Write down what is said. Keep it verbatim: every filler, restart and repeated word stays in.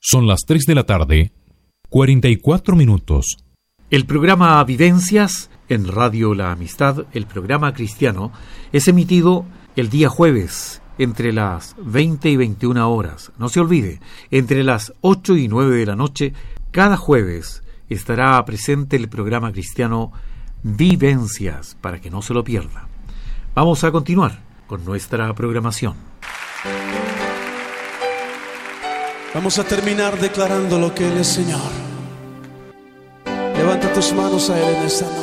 Son las tres de la tarde, cuarenta y cuatro minutos. El programa Vivencias en Radio La Amistad, el programa cristiano, es emitido el día jueves entre las veinte y veintiuna horas. No se olvide, entre las ocho y nueve de la noche, cada jueves estará presente el programa cristiano Vivencias, para que no se lo pierda. Vamos a continuar con nuestra programación. Vamos a terminar declarando lo que Él es Señor. Levanta tus manos a Él en esta noche.